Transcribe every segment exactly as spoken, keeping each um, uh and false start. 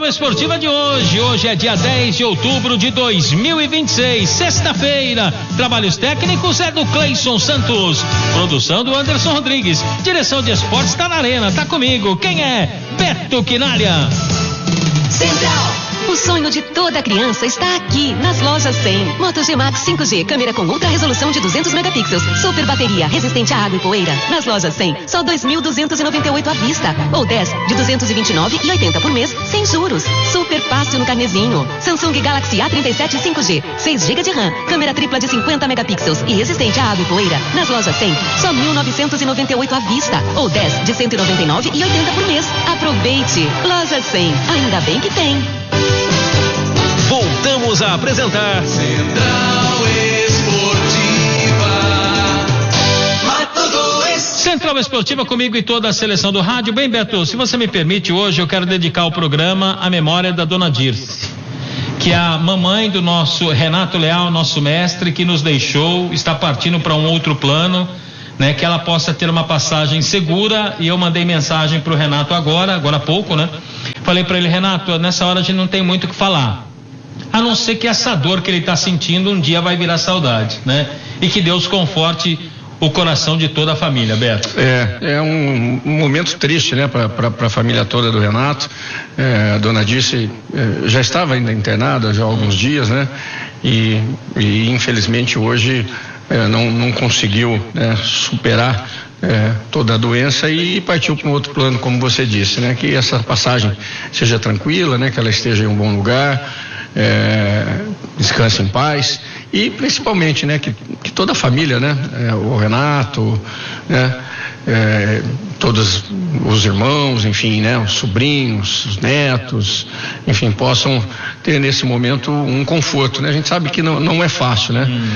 Central Esportiva de hoje. Hoje é dia dez de outubro de dois mil e vinte e seis, sexta-feira. Trabalhos técnicos é do Cleison Santos. Produção do Anderson Rodrigues. Direção de esportes está na arena. Tá comigo. Quem é? Beto Quinalha. Central. O sonho de toda criança está aqui, nas lojas cem. Moto G-Max cinco G, câmera com ultra resolução de duzentos megapixels, super bateria, resistente à água e poeira. Nas lojas cem, só dois mil duzentos e noventa e oito à vista, ou dez de duzentos e vinte e nove e oitenta por mês, sem juros. Super fácil no carnezinho. Samsung Galaxy A trinta e sete cinco G, seis gigas de RAM, câmera tripla de cinquenta megapixels e resistente à água e poeira. Nas lojas cem, só mil novecentos e noventa e oito à vista, ou dez de cento e noventa e nove e oitenta por mês. Aproveite. Lojas cem, ainda bem que tem. Voltamos a apresentar Central Esportiva Mato Grosso. Central Esportiva comigo e toda a seleção do rádio. Bem, Beto, se você me permite, hoje eu quero dedicar o programa à memória da dona Dirce, que é a mamãe do nosso Renato Leal, nosso mestre, que nos deixou, está partindo para um outro plano, né? Que ela possa ter uma passagem segura. E eu mandei mensagem para o Renato agora, agora há pouco, né? Falei para ele: Renato, nessa hora a gente não tem muito o que falar, a não ser que essa dor que ele está sentindo um dia vai virar saudade, né? E que Deus conforte o coração de toda a família, Beto. É, é um, um momento triste, né, para a família toda do Renato. É, a dona Dirce é, já estava ainda internada já há alguns dias, né? E, e infelizmente hoje é, não, não conseguiu, né, superar É, toda a doença e partiu para um outro plano, como você disse, né? Que essa passagem seja tranquila, né? Que ela esteja em um bom lugar, é, descanse em paz e principalmente, né? Que, que toda a família, né? É, o Renato, né? É, todos os irmãos, enfim, né? Os sobrinhos, os netos, enfim, possam ter nesse momento um conforto, né? A gente sabe que não, não é fácil, né? Hum.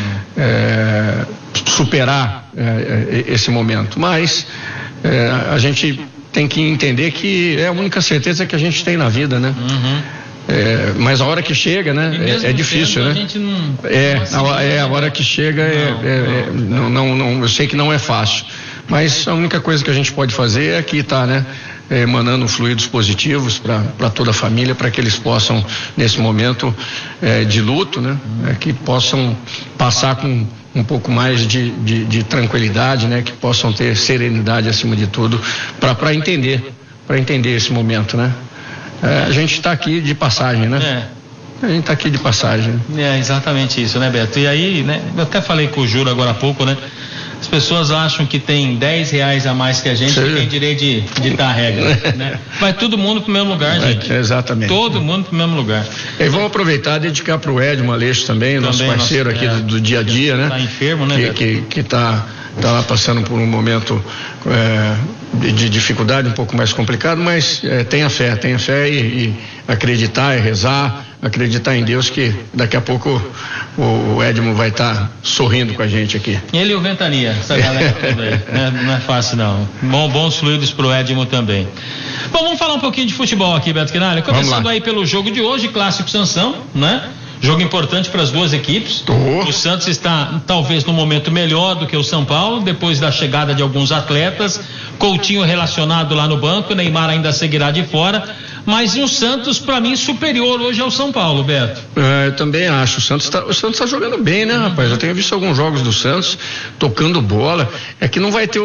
É, superar é, esse momento, mas é, a gente tem que entender que é a única certeza que a gente tem na vida, né? Uhum. É, mas a hora que chega, né? É, é difícil, né? A gente não, é, não a, é a hora que chega, não, é, é, não, não, não, eu sei que não é fácil, mas a única coisa que a gente pode fazer é que estar, né? É, emanando fluidos positivos para toda a família, para que eles possam, nesse momento é, de luto, né? É, que possam passar com um pouco mais de, de, de tranquilidade, né? Que possam ter serenidade acima de tudo, para entender, para entender esse momento, né? É, a gente está aqui de passagem, né? É. A gente está aqui de passagem. É exatamente isso, né, Beto? E aí, né? Eu até falei com o Júlio agora há pouco, né? As pessoas acham que tem dez reais a mais que a gente e tem direito de ditar a regra, né? Vai todo mundo pro mesmo lugar, gente. É, exatamente. Todo mundo pro mesmo lugar. E vamos aproveitar e dedicar pro Edmo Aleixo também, também, nosso parceiro nosso, aqui é, do, do dia a dia, né? Tá enfermo, né? Que, que, que tá, tá lá passando por um momento é, de, de dificuldade um pouco mais complicado, mas é, tenha fé, tenha fé e, e acreditar e rezar, acreditar em Deus que daqui a pouco o, o Edmo vai estar tá sorrindo com a gente aqui. Ele e o Ventania, essa galera toda aí, né? Não é fácil não. Bom, bons fluidos pro Edmo também. Bom, vamos falar um pouquinho de futebol aqui, Beto Quinalha, começando aí pelo jogo de hoje, Clássico Sansão, né? Jogo importante para as duas equipes. Oh. O Santos está talvez num momento melhor do que o São Paulo, depois da chegada de alguns atletas. Coutinho relacionado lá no banco, Neymar ainda seguirá de fora. Mas o Santos, para mim, superior hoje ao São Paulo, Beto. É, eu também acho. O Santos tá, o Santos tá jogando bem, né, rapaz? Eu tenho visto alguns jogos do Santos tocando bola. É que não vai ter o,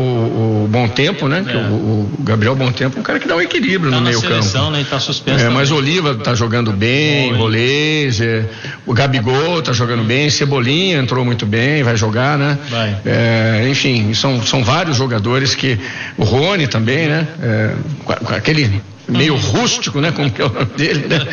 o, o Bom Tempo, né? É. Que o, o Gabriel Bom Tempo é um cara que dá um equilíbrio tá no meio campo. Né? E tá suspenso. É, mas o Oliva tá jogando bem, o Rolês, é, o Gabigol tá jogando bem, Cebolinha entrou muito bem, vai jogar, né? Vai. É, enfim, são, são vários jogadores que. O Rony também, né? É, com aquele meio rústico, né? Como que é o nome dele, né?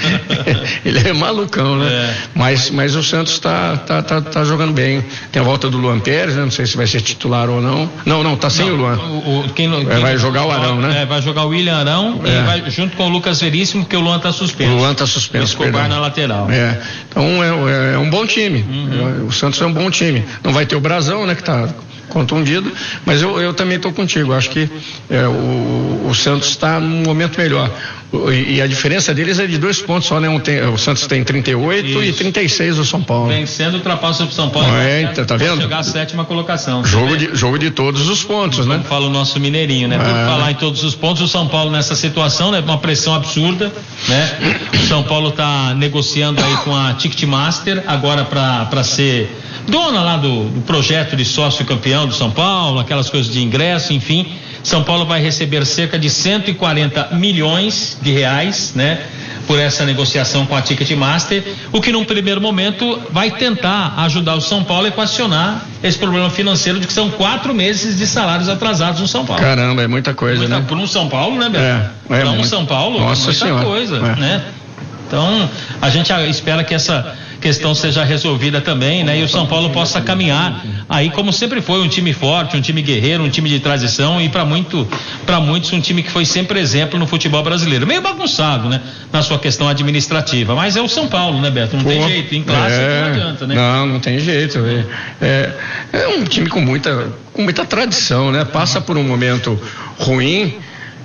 Ele é malucão, né? É. Mas, mas o Santos tá, tá, tá, tá jogando bem. Tem a volta do Luan Pérez, né? Não sei se vai ser titular ou não. Não, não, tá sem não, o Luan. O, o, quem, quem, é, vai jogar o Arão, né? É, vai jogar o William Arão é. e vai junto com o Lucas Veríssimo, porque o Luan tá suspenso. O Luan tá suspenso. Escobar perdão. Na lateral. É. Então é, é um bom time. Uhum. O Santos é um bom time. Não vai ter o Brazão, né? Que tá contundido, mas eu, eu também estou contigo, acho que é, o, o Santos está num momento melhor. E, e a diferença deles é de dois pontos só, né? Um tem, o Santos tem trinta e oito Isso. e trinta e seis o São Paulo. Vencendo, ultrapassa o São Paulo. É, tá, tá vendo? Chegar à sétima colocação. Jogo de, jogo de todos os pontos, Como né? Como fala o nosso mineirinho, né? Por é. falar em todos os pontos, o São Paulo nessa situação, né? Uma pressão absurda, né? O São Paulo tá negociando aí com a Ticketmaster agora para para ser dona lá do, do projeto de sócio campeão do São Paulo, aquelas coisas de ingresso, enfim. São Paulo vai receber cerca de cento e quarenta milhões de reais, né? Por essa negociação com a Ticketmaster, o que num primeiro momento vai tentar ajudar o São Paulo a equacionar esse problema financeiro de que são quatro meses de salários atrasados no São Paulo. Caramba, é muita coisa, muita, né? Por um São Paulo, né, Beto? É, é Para um muito. São Paulo, Nossa muita senhora. coisa, é. né? Então, a gente espera que essa questão seja resolvida também, né? E o São Paulo possa caminhar aí como sempre foi, um time forte, um time guerreiro, um time de transição e para muito, para muitos um time que foi sempre exemplo no futebol brasileiro. Meio bagunçado, né? Na sua questão administrativa, mas é o São Paulo, né, Beto? Não Pô, tem jeito, em classe é, não adianta, né? Não, não tem jeito. É, é, é um time com muita, com muita tradição, né? Passa por um momento ruim.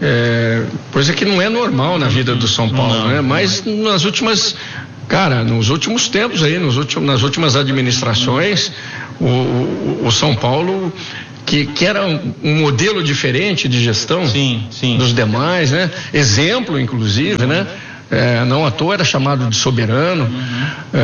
É, coisa que não é normal na vida do São Paulo, não, né? Mas nas últimas, cara, nos últimos tempos aí, nos últimos, nas últimas administrações, o, o, o São Paulo, que, que era um, um modelo diferente de gestão sim, sim. dos demais, né? Exemplo, inclusive, né? É, não à toa era chamado de soberano, uhum.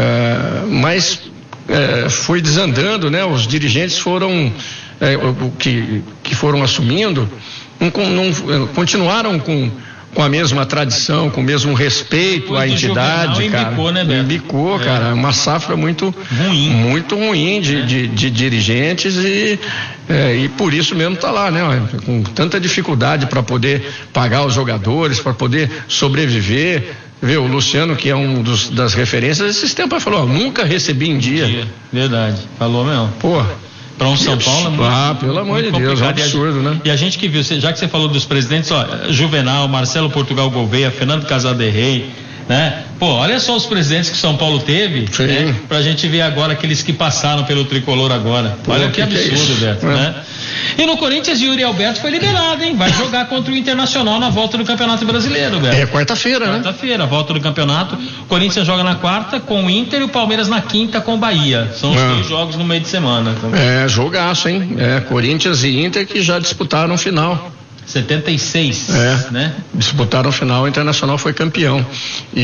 é, mas é, foi desandando, né? Os dirigentes foram, é, o, que, que foram assumindo, Não, não, continuaram com, com a mesma tradição, com o mesmo respeito à entidade, cara. Embicou, né, Beto? Embicou, é. cara. Uma safra muito ruim, muito ruim de, é. de, de dirigentes e, é, e por isso mesmo tá lá, né? Com tanta dificuldade para poder pagar os jogadores, para poder sobreviver. Vê, o Luciano, que é um dos, das referências, esses tempos falou, ó, nunca recebi em dia. dia. Verdade, falou mesmo. Pô. Para um São Paulo é muito, ah, pelo amor de Deus, é um absurdo, e a, né? E a gente que viu, já que você falou dos presidentes, ó, Juvenal, Marcelo Portugal Gouveia, Fernando Casal de Rey, né? Pô, olha só os presidentes que São Paulo teve, Sim. né? Pra gente ver agora aqueles que passaram pelo tricolor agora. Pô, olha que, que absurdo, que é Beto, é. né? E no Corinthians, Yuri Alberto foi liberado, hein? Vai jogar contra o Internacional na volta do Campeonato Brasileiro, Beto. É quarta-feira, né? Quarta-feira, volta do campeonato. O Corinthians joga na quarta com o Inter e o Palmeiras na quinta com o Bahia. São os é. dois jogos no meio de semana. Então. É, jogaço, hein? É, Corinthians e Inter que já disputaram final. setenta e seis, é, né? Disputaram o final, o Internacional foi campeão. E,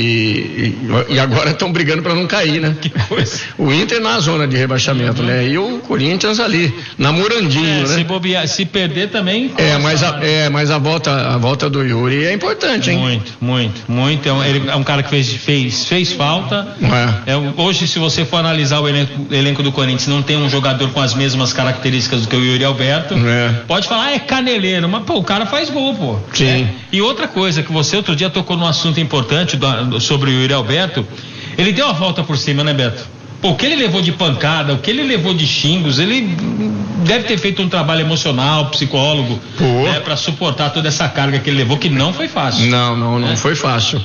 e, e agora estão brigando para não cair, né? Que coisa. O Inter na zona de rebaixamento, uhum. né? E o Corinthians ali, namorandinho, é, né? Se bobear, se perder também. É, mas a, é, mas a volta, a volta do Yuri é importante, hein? Muito, muito, muito. É um, ele é um cara que fez, fez, fez falta. É. É, hoje, se você for analisar o elenco, elenco do Corinthians, não tem um jogador com as mesmas características do que o Yuri Alberto. É. Pode falar, ah, é caneleiro, mas pô, o cara faz gol, pô. Sim. É. E outra coisa, que você outro dia tocou num assunto importante do, sobre o Yuri Alberto, ele deu a volta por cima, né, Beto? Pô, o que ele levou de pancada, o que ele levou de xingos, ele deve ter feito um trabalho emocional, psicólogo, né, para suportar toda essa carga que ele levou, que não foi fácil. Não, não, não é. foi fácil.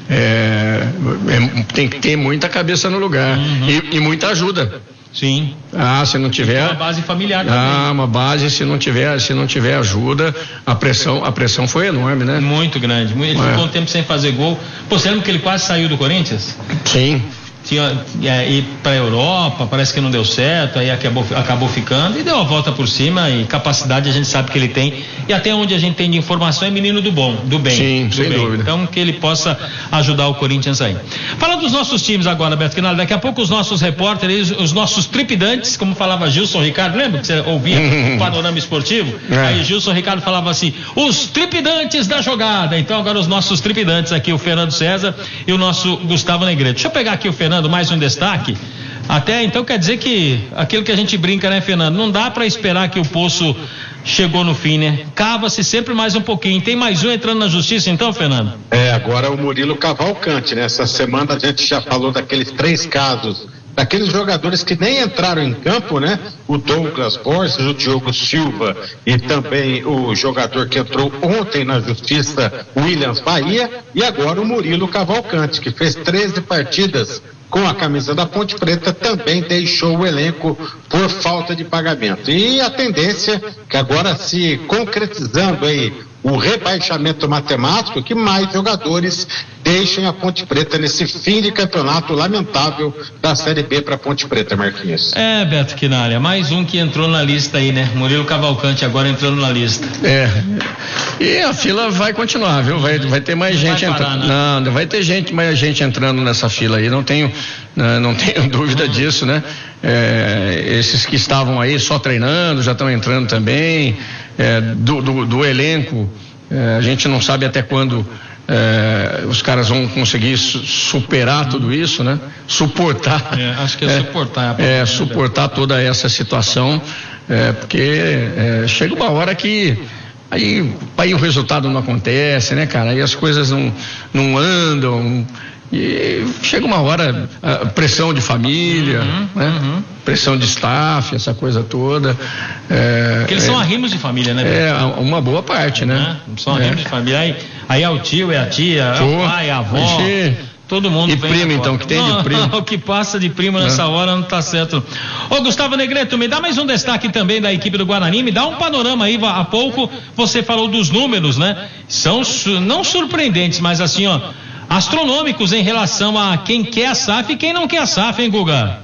É, é, tem que ter muita cabeça no lugar uhum. e, e muita ajuda. Sim. Ah, se não tiver. Uma base familiar também. Ah, uma base, se não tiver, se não tiver ajuda, a pressão, a pressão foi enorme, né? Muito grande. Ele é. ficou um tempo sem fazer gol. Pô, você lembra que ele quase saiu do Corinthians? Sim. Tinha é, ir para a Europa, parece que não deu certo, aí acabou, acabou ficando e deu a volta por cima, e capacidade a gente sabe que ele tem, e até onde a gente tem de informação é menino do bom, do bem. Sim, do sem bem. dúvida. Então que ele possa ajudar o Corinthians aí. Fala dos nossos times agora, Beto Quinalha, daqui a pouco os nossos repórteres, os nossos tripidantes, como falava Gilson Ricardo, lembra que você ouvia o Panorama Esportivo? É. Aí Gilson Ricardo falava assim, os tripidantes da jogada. Então agora os nossos tripidantes aqui, o Fernando César e o nosso Gustavo Negreto. Deixa eu pegar aqui o Fernando, mais um destaque. Até então quer dizer que aquilo que a gente brinca, né, Fernando? Não dá para esperar que o poço chegou no fim, né? Cava-se sempre mais um pouquinho. Tem mais um entrando na justiça então, Fernando? É, agora o Murilo Cavalcante, né? Essa semana a gente já falou daqueles três casos, daqueles jogadores que nem entraram em campo, né? O Douglas Borges, o Diogo Silva e também o jogador que entrou ontem na justiça, Williams Bahia, e agora o Murilo Cavalcante, que fez treze partidas com a camisa da Ponte Preta, também deixou o elenco por falta de pagamento. E a tendência, que agora se concretizando aí o rebaixamento matemático, que mais jogadores deixem a Ponte Preta nesse fim de campeonato lamentável da Série B para Ponte Preta, Marquinhos. É, Beto Quinalha, mais um que entrou na lista aí, né? Murilo Cavalcante agora entrando na lista. É. E a fila vai continuar, viu? Vai, vai ter mais gente entrando. Né? Não, vai ter gente, mais gente entrando nessa fila aí, não tenho, não tenho dúvida disso, né? É, esses que estavam aí só treinando, já estão entrando também. É, do, do, do elenco, é, a gente não sabe até quando É, os caras vão conseguir su- superar tudo isso, né? Suportar. É, acho que é, é suportar. É, é suportar toda essa situação, é, porque é, chega uma hora que aí, aí o resultado não acontece, né, cara? Aí as coisas não, não andam. E chega uma hora, a pressão de família, uhum, né? Uhum. Pressão de staff, essa coisa toda. É, Porque eles é, são arrimos de família, né? É, uma boa parte, né? É, são arrimos é. de família. Aí, aí é o tio, é a tia, é o pai, é a avó. Ixi. Todo mundo e vem primo, agora. então, que tem não, de primo. O que passa de primo nessa é. hora não tá certo. Ô, Gustavo Negreto, me dá mais um destaque também da equipe do Guarani, me dá um panorama aí. Há pouco você falou dos números, né? São não surpreendentes, mas assim, ó, astronômicos em relação a quem quer a S A F e quem não quer a S A F, hein, Guga?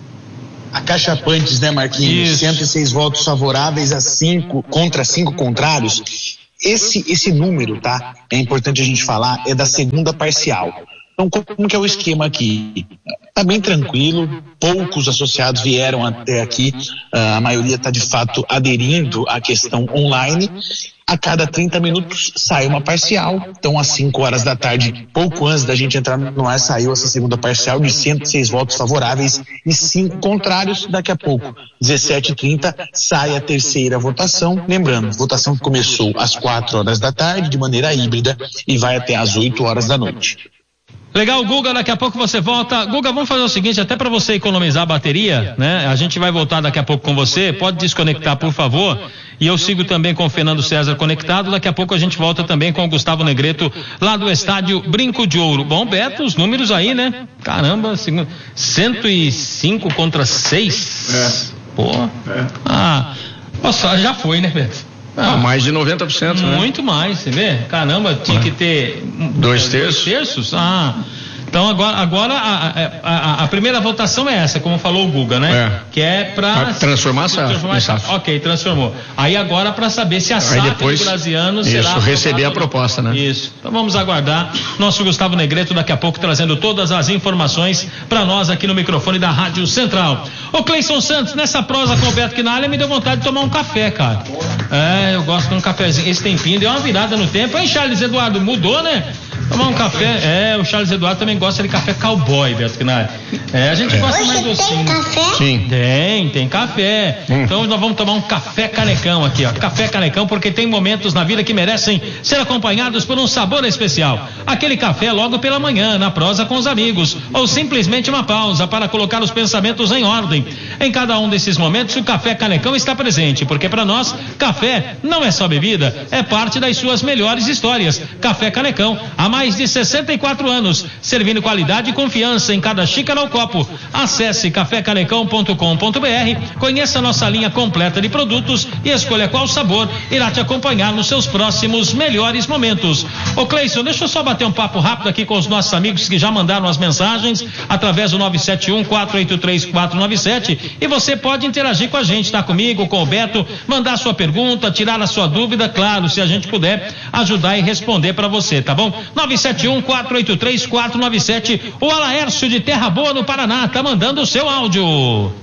Acachapantes, né, Marquinhos? Isso. cento e seis votos favoráveis a cinco contra cinco contrários. Esse, esse número, tá? É importante a gente falar, é da segunda parcial. Então, como que é o esquema aqui? Tá bem tranquilo, poucos associados vieram até aqui, a maioria está de fato aderindo à questão online. A cada trinta minutos sai uma parcial, então às cinco horas da tarde, pouco antes da gente entrar no ar, saiu essa segunda parcial de cento e seis votos favoráveis e cinco contrários. Daqui a pouco, dezessete e trinta, sai a terceira votação. Lembrando, votação que começou às quatro horas da tarde, de maneira híbrida, e vai até às oito horas da noite. Legal, Guga, daqui a pouco você volta. Guga, vamos fazer o seguinte, até para você economizar a bateria, né? A gente vai voltar daqui a pouco com você, pode desconectar, por favor, e eu sigo também com o Fernando César conectado. Daqui a pouco a gente volta também com o Gustavo Negreto, lá do estádio Brinco de Ouro. Bom, Beto, os números aí, né? Caramba, cento e cinco contra seis. É. Pô. É. Ah, nossa, já foi, né, Beto? Ah, mais de noventa por cento, né? Muito mais, você vê? Caramba, tinha que ter dois terços. Dois terços? Ah, então agora, agora a, a, a, a primeira votação é essa, como falou o Guga, né? É. Que é para transformar a S A F. Ok, transformou. Aí agora para saber se a S A F depois, do Graziano isso, será receber a proposta, né? Isso. Então vamos aguardar. Nosso Gustavo Negreto daqui a pouco trazendo todas as informações para nós aqui no microfone da Rádio Central. Ô Cleison Santos, nessa prosa com o Beto Quinalha me deu vontade de tomar um café, cara. É, eu gosto de um cafezinho. Esse tempinho deu uma virada no tempo. Hein, Charles Eduardo? Mudou, né? Tomar um café. É, o Charles Eduardo também gosta de café cowboy, Beto Quinalha. É, a gente é. gosta mais docinho. Tem café? Sim. Tem, tem café. Hum. Então nós vamos tomar um café canecão aqui, ó. Café canecão, porque tem momentos na vida que merecem ser acompanhados por um sabor especial. Aquele café logo pela manhã, na prosa com os amigos, ou simplesmente uma pausa para colocar os pensamentos em ordem. Em cada um desses momentos, o café canecão está presente, porque para nós, café não é só bebida, é parte das suas melhores histórias. Café Canecão, há mais de sessenta e quatro anos, servindo qualidade e confiança em cada xícara ou copo. Acesse café canecão ponto com ponto b r, conheça a nossa linha completa de produtos e escolha qual sabor irá te acompanhar nos seus próximos melhores momentos. Ô Cleison, deixa eu só bater um papo rápido aqui com os nossos amigos que já mandaram as mensagens através do nove sete um, quatro oito três, quatro nove sete, e você pode interagir com a gente, tá comigo, com o Beto, mandar sua pergunta, tirar a sua dúvida, claro, se a gente puder ajudar e responder para você, tá bom? nove sete um, quatro oito três, quatro nove sete. O Alaércio de Terra Boa, no Paraná, tá mandando o seu áudio.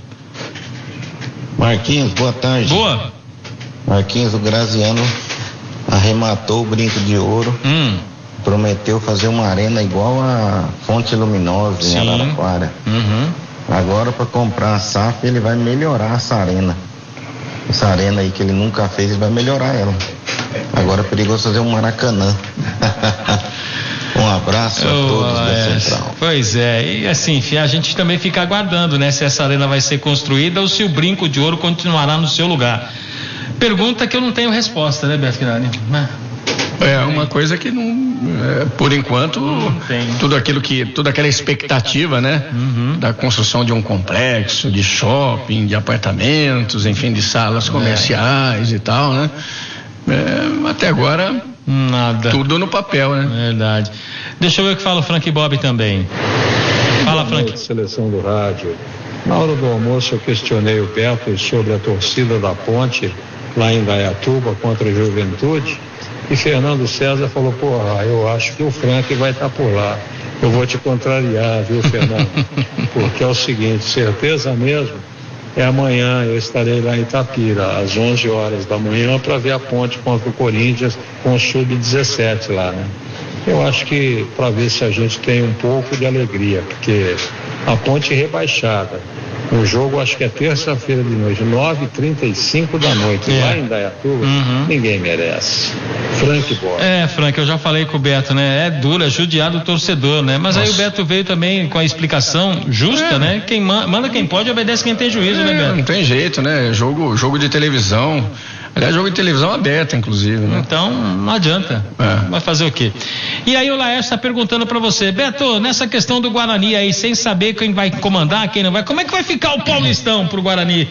Marquinhos, boa tarde. Boa. Marquinhos, o Graziano arrematou o Brinco de Ouro. Hum. Prometeu fazer uma arena igual a Fonte Luminosa em Araraquara. Uhum. Agora, para comprar a S A F, ele vai melhorar essa arena. Essa arena aí que ele nunca fez, ele vai melhorar ela. Agora é perigoso fazer um Maracanã. Um abraço a todos oh, da é, Central. Pois é, e assim, a gente também fica aguardando, né? Se essa arena vai ser construída ou se o Brinco de Ouro continuará no seu lugar. Pergunta que eu não tenho resposta, né, Beto Quinalha? É uma coisa que não, é, por enquanto, não tem. tudo aquilo que, toda aquela expectativa, né, uhum. da construção de um complexo, de shopping, de apartamentos, enfim, de salas comerciais é. e tal, né, é, até agora Nada. Tudo no papel, né? Verdade. Deixa eu ver o que fala o Frank Bob também. Fala, Boa noite, Frank. Seleção do Rádio. Na hora do almoço eu questionei o Beto sobre a torcida da Ponte lá em Indaiatuba contra a Juventude e Fernando César falou, porra, eu acho que o Frank vai estar por lá. Eu vou te contrariar, viu, Fernando? Porque é o seguinte, certeza mesmo, é amanhã eu estarei lá em Itapira, às onze horas da manhã, para ver a Ponte contra o Corinthians com o sub dezessete lá, né? Eu acho que para ver se a gente tem um pouco de alegria, porque a Ponte rebaixada, o jogo acho que é terça-feira de noite, nove e trinta e cinco da noite, é. Lá em Indaiatuba, uhum. Ninguém merece. Frank Bob. É, Frank, eu já falei com o Beto, né? É duro, é judiado o torcedor, né? Mas Nossa. Aí o Beto veio também com a explicação justa, é. Né? Quem manda, manda quem pode, obedece quem tem juízo, é, né, Beto? Não tem jeito, né? Jogo, jogo de televisão. Aliás, jogo de televisão aberta, inclusive, né? Então, não adianta. É. Vai fazer o quê? E aí o Laércio está perguntando para você, Beto, nessa questão do Guarani aí, sem saber quem vai comandar, quem não vai, como é que vai ficar o Paulistão pro Guarani?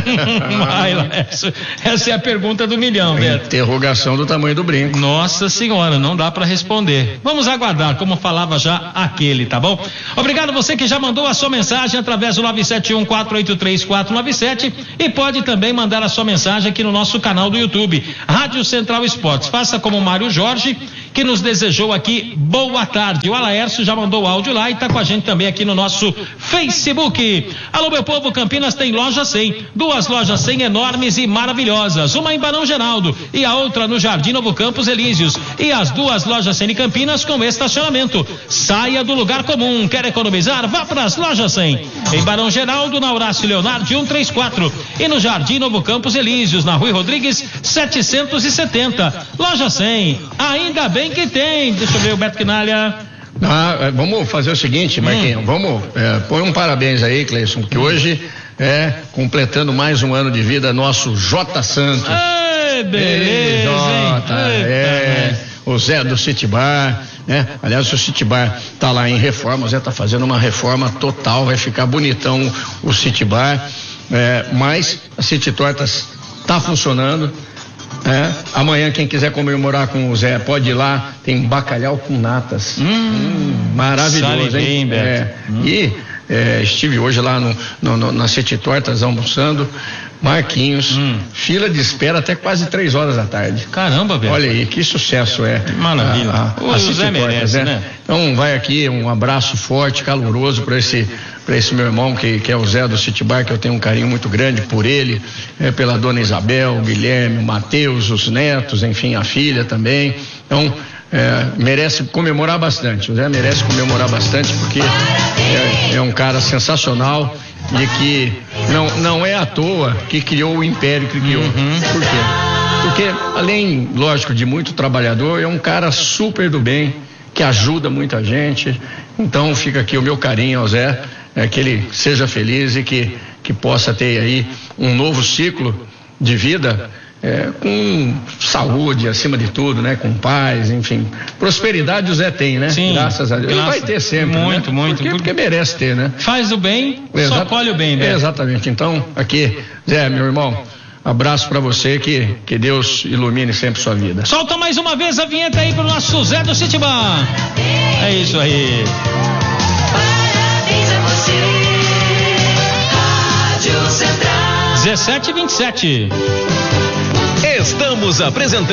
Vai, Laércio. Essa é a pergunta do milhão, Beto. Interrogação do tamanho do brinco. Nossa senhora, não dá para responder. Vamos aguardar, como falava já aquele, tá bom? Obrigado você que já mandou a sua mensagem através do nove sete um, quatro oito três, quatro nove sete e pode também mandar a sua mensagem aqui no nosso canal do YouTube, Rádio Central Esportes. Faça como o Mário Jorge, que nos desejou aqui boa tarde. O Alaércio já mandou o áudio lá e está com a gente também aqui no nosso Facebook. Alô, meu povo, Campinas tem loja cem, duas lojas cem enormes e maravilhosas, uma em Barão Geraldo e a outra no Jardim Novo Campos Elíseos, e as duas lojas cem em Campinas com estacionamento. Saia do lugar comum, quer economizar? Vá para as lojas cem, em Barão Geraldo, na Horácio Leonardo cento e trinta e quatro, e no Jardim Novo Campos Elíseos, na Rui Rodrigues setecentos e setenta. Loja cem, ainda bem que tem. Deixa eu ver o Beto Quinalha. Ah, vamos fazer o seguinte, Marquinhos, hum. vamos, é, põe um parabéns aí, Cleison, que hoje é completando mais um ano de vida nosso J Santos. Ei, beleza, Ei, Jota, é, o Zé do City Bar, né? Aliás, o City Bar tá lá em reforma, o Zé tá fazendo uma reforma total, vai ficar bonitão o City Bar, é, mas a City Tortas tá funcionando. É, amanhã quem quiser comemorar com o Zé pode ir lá, tem bacalhau com natas, hum, hum, maravilhoso, hein? Bem, é, hum. E é, estive hoje lá no, no, no, na City Tortas almoçando, Marquinhos, hum. fila de espera até quase três horas da tarde. Caramba, velho. Olha aí, que sucesso é. Maravilha. A, a, o a Zé merece, né? né? Então vai aqui um abraço forte, caloroso para esse para esse meu irmão que, que é o Zé do City Bar, que eu tenho um carinho muito grande por ele, é, pela dona Isabel, o Guilherme, o Matheus, os netos, enfim, a filha também. Então é, merece comemorar bastante. O Zé merece comemorar bastante porque é, é um cara sensacional e que não, não é à toa que criou o império que criou. Uhum. Por quê? Porque além, lógico, de muito trabalhador, é um cara super do bem, que ajuda muita gente. Então fica aqui o meu carinho ao Zé, é, que ele seja feliz e que, que possa ter aí um novo ciclo de vida, é, com saúde acima de tudo, né? Com paz, enfim. Prosperidade o Zé tem, né? Sim, graças a Deus. Ele vai ter sempre. Muito, né? muito. Porque, porque merece ter, né? Faz o bem, Exato. Só colhe o bem, né? Exatamente. Então, aqui, Zé, meu irmão, abraço pra você, que, que Deus ilumine sempre sua vida. Solta mais uma vez a vinheta aí pro nosso Zé do City Bar. É isso aí. Parabéns a você, Rádio Central. dezessete e vinte e sete. Estamos apresentando